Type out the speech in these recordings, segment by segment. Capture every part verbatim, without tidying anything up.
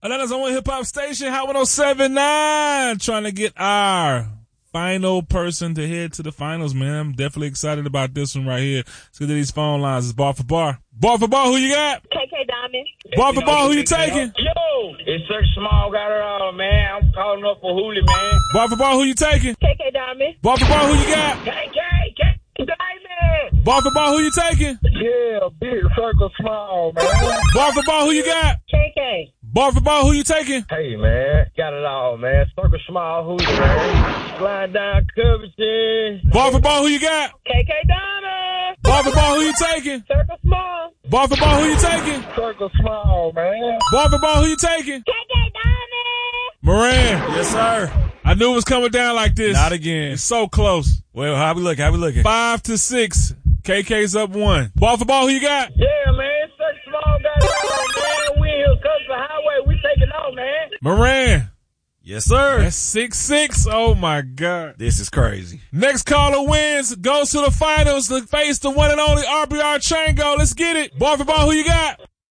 Atlanta's only hip hop station, Hot one oh seven point nine, trying to get our final person to head to the finals, man. I'm definitely excited about this one right here. Let's get to these phone lines. It's bar for bar. Bar for bar, who you got? K K Diamond. Bar for bar, who you taking? Yo, it's Sir Small got it all, man. I'm calling up for Hooli, man. Bar for bar, who you taking? K K Diamond. Bar for bar, who you got? K K, K K Diamond. Bar for bar, who you taking? Yeah, big Circle Small, man. Bar for bar, who you got? K K. Bar for bar, who you taking? Hey, man, got it all, man. Circle Small, Hooli, man. Slide down Covington. Bar for bar, who you got? K K Diamond. Bar for bar, who you taking? Circle Small. Bar for bar, who you taking? Circle Small, man. Bar for bar, who you taking? K K Diamond. Moran. Yes, sir. I knew it was coming down like this. Not again. It's so close. Well, how we look? How we looking? Five to six. K K's up one. Ball for ball, who you got? Yeah, man. Sir Small got it all, man. We here comes the highway. We take it on, man. Moran. Yes, sir. That's six six. Oh, my God. This is crazy. Next caller wins, goes to the finals to face the one and only R B R Chango. Let's get it. Ball for ball, who you got?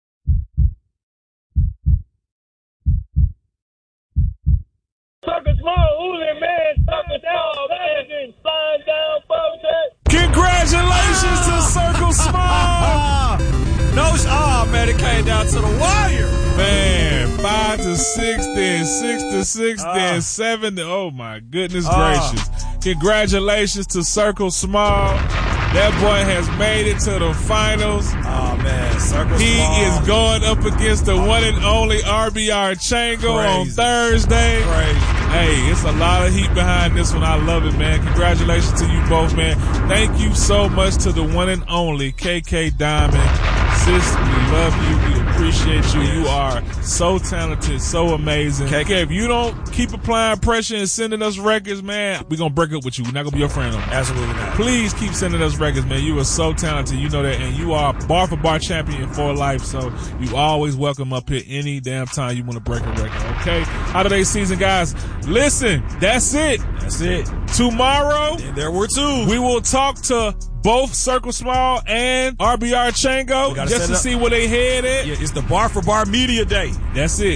Circle Small, Hooli, man. Circle Small, man. Slide down, folks. Congratulations to Circle Small. No, oh, man, it came down to the wire. Man, five to six, then six to six, Uh, then seven to, oh my goodness uh, gracious. Congratulations to Circle Small. That boy has made it to the finals. Oh, man, Circle He Small. is going up against the one and only R B R Chango on Crazy. Thursday. Crazy. Hey, it's a lot of heat behind this one. I love it, man. Congratulations to you both, man. Thank you so much to the one and only K K Diamond. Sis, we love you. We appreciate you. You are so talented, so amazing. K K, if you don't keep applying pressure and sending us records, man, we're going to break up with you. We're not going to be your friend no more. Absolutely not. Please keep sending us records, man. You are so talented. You know that. And you are bar for bar champion for life. So you always welcome up here any damn time you want to break a record. Okay? Holiday season, guys. Listen, that's it. That's it. Tomorrow, And there were two. we will talk to both Circle Small and R B R Chango We gotta just set to it up. see where they head at. Yeah, it's the Bar for Bar Media Day. That's it.